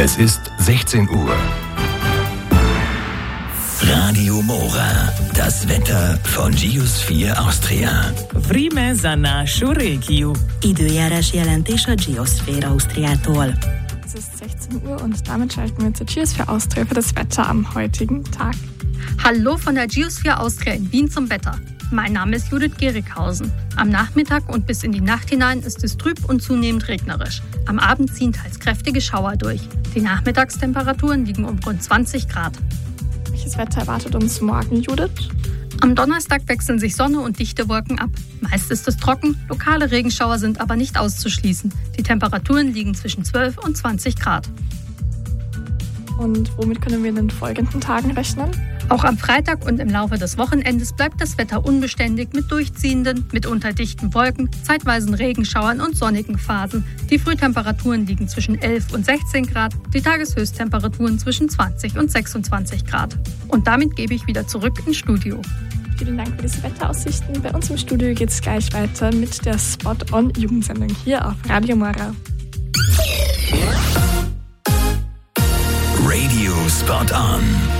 Es ist 16 Uhr. Radio Mora, das Wetter von Geosphere Austria. Vreme za našu regiju. Időjárás jelentés a Geosphere Austriától. Es ist 16 Uhr und damit schalten wir zur Geosphere Austria für das Wetter am heutigen Tag. Hallo von der Geosphere Austria in Wien zum Wetter. Mein Name ist Judith Gerichhausen. Am Nachmittag und bis in die Nacht hinein ist es trüb und zunehmend regnerisch. Am Abend ziehen teils kräftige Schauer durch. Die Nachmittagstemperaturen liegen um rund 20 Grad. Welches Wetter erwartet uns morgen, Judith? Am Donnerstag wechseln sich Sonne und dichte Wolken ab. Meist ist es trocken, lokale Regenschauer sind aber nicht auszuschließen. Die Temperaturen liegen zwischen 12 und 20 Grad. Und womit können wir in den folgenden Tagen rechnen? Auch am Freitag und im Laufe des Wochenendes bleibt das Wetter unbeständig mit durchziehenden, mitunter dichten Wolken, zeitweisen Regenschauern und sonnigen Phasen. Die Frühtemperaturen liegen zwischen 11 und 16 Grad, die Tageshöchsttemperaturen zwischen 20 und 26 Grad. Und damit gebe ich wieder zurück ins Studio. Vielen Dank für diese Wetteraussichten. Bei uns im Studio geht es gleich weiter mit der Spot-on-Jugendsendung hier auf Radio Mora. Radio Spot On.